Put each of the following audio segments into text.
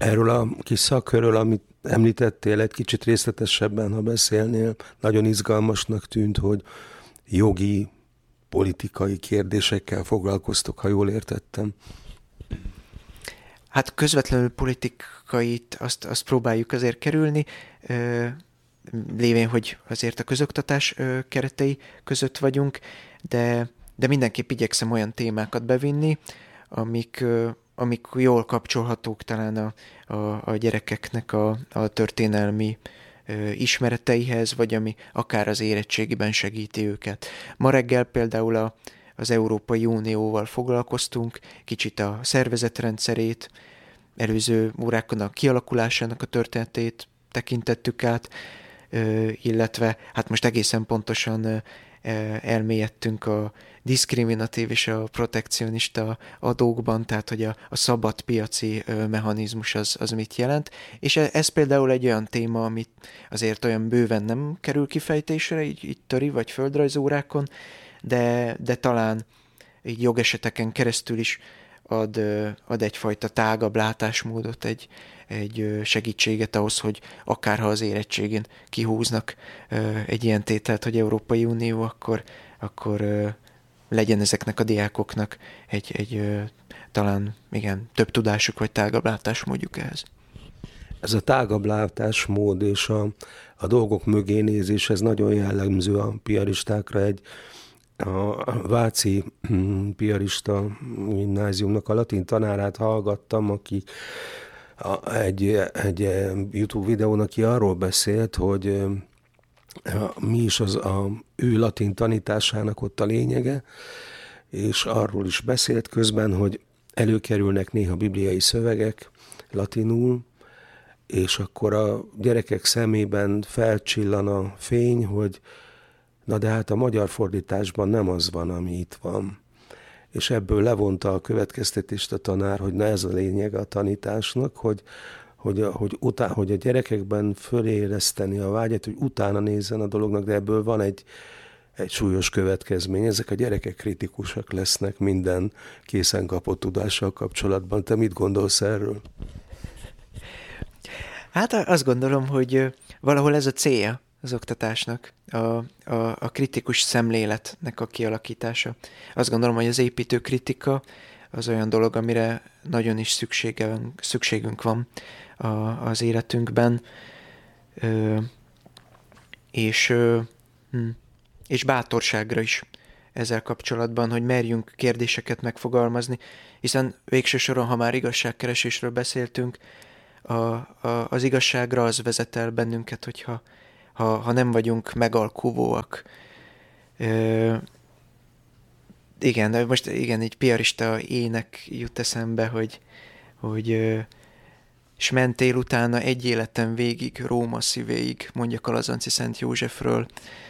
Erről a kis szakkörről, amit említettél, egy kicsit részletesebben, ha beszélnél, nagyon izgalmasnak tűnt, hogy jogi, politikai kérdésekkel foglalkoztok, ha jól értettem. Hát közvetlenül politikait azt próbáljuk azért kerülni, lévén, hogy azért a közoktatás keretei között vagyunk, de mindenképp igyekszem olyan témákat bevinni, amik jól kapcsolhatók talán a gyerekeknek a történelmi ismereteihez, vagy ami akár az érettségiben segíti őket. Ma reggel például az Európai Unióval foglalkoztunk, kicsit a szervezetrendszerét, előző órákon a kialakulásának a történetét tekintettük át, illetve hát most egészen pontosan elmélyedtünk a diszkriminatív és a protekcionista adókban, tehát hogy a szabad piaci mechanizmus az mit jelent. És ez például egy olyan téma, amit azért olyan bőven nem kerül kifejtésre, így töri vagy földrajzórákon, de talán így jogeseteken keresztül is ad egyfajta tágabb látásmódot, egy segítséget ahhoz, hogy akárha az érettségén kihúznak egy ilyen tételt, hogy Európai Unió, akkor legyen ezeknek a diákoknak egy talán igen, több tudásuk vagy tágabb látásmódjuk ehhez. Ez a tágabb látásmód és a dolgok mögé nézés, ez nagyon jellemző a piaristákra. A Váci piarista gimnáziumnak a latin tanárát hallgattam, aki egy YouTube videón, aki arról beszélt, hogy mi is az ő latin tanításának ott a lényege, és arról is beszélt közben, hogy előkerülnek néha bibliai szövegek latinul, és akkor a gyerekek szemében felcsillan a fény, hogy na de hát a magyar fordításban nem az van, ami itt van. És ebből levonta a következtetést a tanár, hogy na ez a lényeg a tanításnak, hogy a gyerekekben föléleszteni a vágyat, hogy utána nézzen a dolognak, de ebből van egy súlyos következmény. Ezek a gyerekek kritikusak lesznek minden készen kapott tudással kapcsolatban. Te mit gondolsz erről? Hát azt gondolom, hogy valahol ez a célja az oktatásnak, a kritikus szemléletnek a kialakítása. Azt gondolom, hogy az építő kritika az olyan dolog, amire nagyon is szükségünk van az életünkben, és bátorságra is ezzel kapcsolatban, hogy merjünk kérdéseket megfogalmazni, hiszen végső soron, ha már igazságkeresésről beszéltünk, az igazságra az vezet el bennünket, hogyha nem vagyunk megalkuvóak. Igen, most így piarista ének jut eszembe, hogy és mentél utána egy életen végig, Róma szívéig, mondja Kalazanci Szent Józsefről.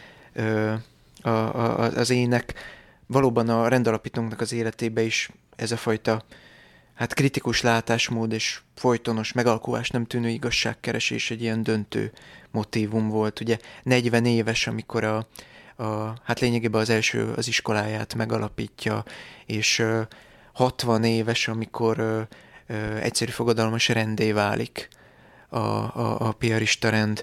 Az ének valóban a rendalapítónknak az életébe is ez a fajta hát kritikus látásmód és folytonos megalkuvás nem tűnő igazságkeresés egy ilyen döntő motívum volt. Ugye 40 éves, amikor hát lényegében az első az iskoláját megalapítja, és 60 éves, amikor egyszerű fogadalmas rendé válik a piarista rend.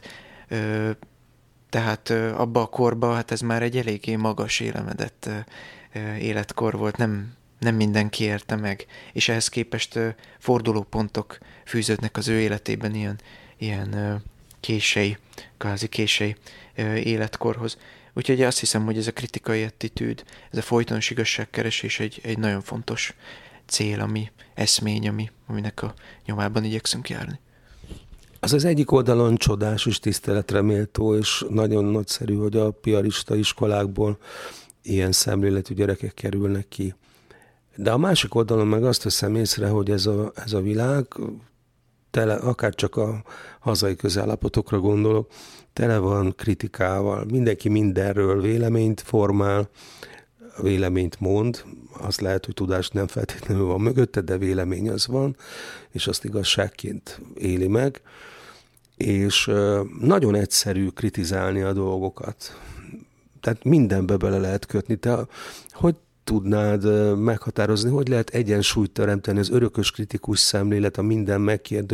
Tehát abba a korba, hát ez már egy eléggé magas élemedett életkor volt, nem mindenki érte meg, és ehhez képest fordulópontok fűződnek az ő életében ilyen kvázi kései életkorhoz. Úgyhogy azt hiszem, hogy ez a kritikai attitűd, ez a folytonos igazságkeresés egy nagyon fontos cél, eszmény, aminek a nyomában igyekszünk járni. Az egyik oldalon csodás és tiszteletre méltó, és nagyon nagyszerű, hogy a piarista iskolákból ilyen szemléletű gyerekek kerülnek ki. De a másik oldalon meg azt veszem észre, hogy ez a világ, tele, akár csak a hazai közállapotokra gondolok, tele van kritikával. Mindenki mindenről véleményt formál, véleményt mond, azt lehet, hogy tudás nem feltétlenül van mögötte, de vélemény az van, és azt igazságként éli meg. És nagyon egyszerű kritizálni a dolgokat. Tehát mindenbe bele lehet kötni. Hogy tudnád meghatározni, hogy lehet egyensúlyt teremteni az örökös kritikus szemlélet, a minden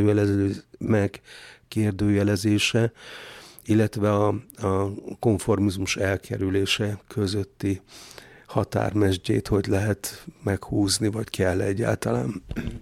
megkérdőjelezése, illetve a konformizmus elkerülése közötti határmesdjét, hogy lehet meghúzni, vagy kell egyáltalán?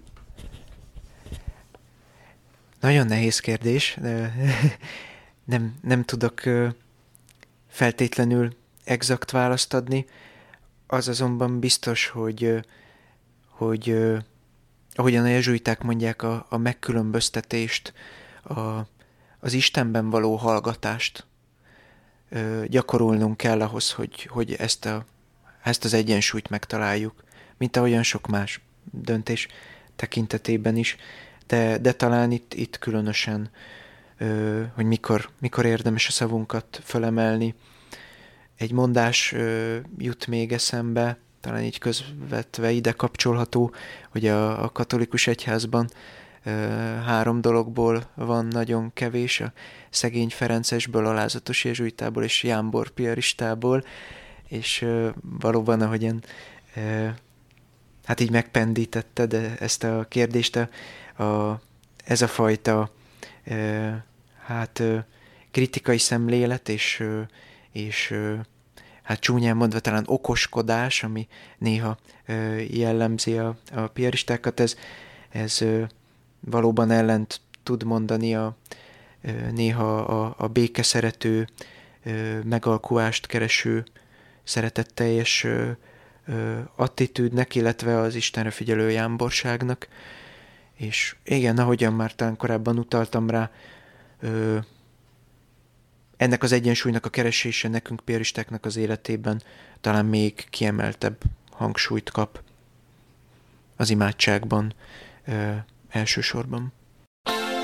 Nagyon nehéz kérdés. Nem tudok feltétlenül exakt választ adni. Az azonban biztos, hogy ahogyan a jezsuiták mondják, a megkülönböztetést, az Istenben való hallgatást gyakorolnunk kell ahhoz, hogy ezt az egyensúlyt megtaláljuk, mint ahogyan sok más döntés tekintetében is. De talán itt különösen, hogy mikor érdemes a szavunkat fölemelni. Egy mondás jut még eszembe, talán így közvetve ide kapcsolható, hogy a katolikus egyházban 3 dologból van nagyon kevés, a szegény ferencesből, alázatos jezsuitából és jámbor piaristából, és valóban, ahogyan hát így megpendítetted ezt a kérdést, ez a fajta kritikai szemlélet és hát csúnyán mondva talán okoskodás, ami néha jellemzi a piaristákat, ez valóban ellent tud mondani néha a békeszerető, megalkulást kereső, szeretetteljes attitűdnek, illetve az Istenre figyelő jámborságnak. És igen, ahogyan már talán korábban utaltam rá, ennek az egyensúlynak a keresése nekünk piaristáknak az életében talán még kiemeltebb hangsúlyt kap az imádságban elsősorban.